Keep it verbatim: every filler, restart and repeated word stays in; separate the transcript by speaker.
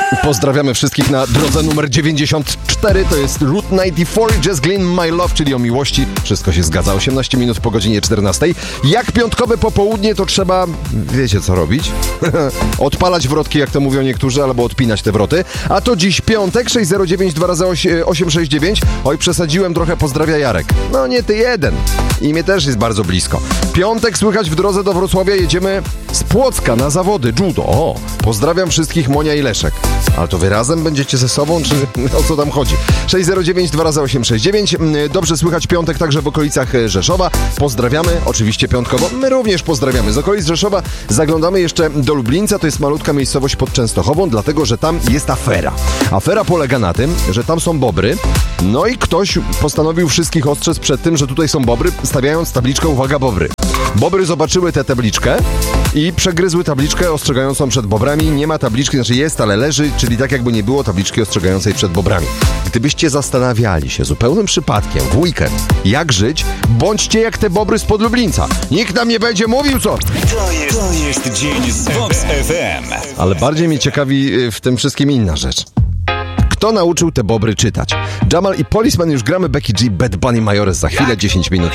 Speaker 1: Pozdrawiamy wszystkich na drodze numer dziewięćdziesiąt cztery. To jest Route dziewięćdziesiąt cztery, Just Glyn, My Love, czyli o miłości. Wszystko się zgadza. osiemnaście minut po godzinie czternastej. Jak piątkowe popołudnie, to trzeba... Wiecie, co robić? Odpalać wrotki, jak to mówią niektórzy, albo odpinać te wroty. A to dziś piątek, sześć zero dziewięć dwa razy osiem sześć dziewięć. Oj, przesadziłem trochę, pozdrawia Jarek. No nie ty jeden. I mnie też jest bardzo blisko. Piątek słychać w drodze do Wrocławia. Jedziemy z Płocka na zawody judo. O, pozdrawiam wszystkich, Monia i Leszek. Ale to wy razem będziecie ze sobą, czy o co tam chodzi? sześć zero dziewięć dwa razy osiem sześć dziewięć. Dobrze słychać piątek także w okolicach Rzeszowa. Pozdrawiamy, oczywiście piątkowo. My również pozdrawiamy. Z okolic Rzeszowa zaglądamy jeszcze do Lublińca. To jest malutka miejscowość pod Częstochową, dlatego, że tam jest afera. Afera polega na tym, że tam są bobry. No i ktoś postanowił wszystkich ostrzec przed tym, że tutaj są bobry, stawiając tabliczkę "Uwaga, bobry". Bobry zobaczyły tę tabliczkę i przegryzły tabliczkę ostrzegającą przed bobrami. Nie ma tabliczki, znaczy jest, ale leży, czyli tak jakby nie było tabliczki ostrzegającej przed bobrami. Gdybyście zastanawiali się zupełnym przypadkiem w weekend, jak żyć, bądźcie jak te bobry spod Lublińca. Nikt nam nie będzie mówił, co?
Speaker 2: To jest, to jest dzień z Vox F M.
Speaker 1: Ale bardziej mnie ciekawi w tym wszystkim inna rzecz. Kto nauczył te bobry czytać? Jamal i Policeman, już gramy Becky G, Bad Bunny Majores za chwilę, dziesięć minut.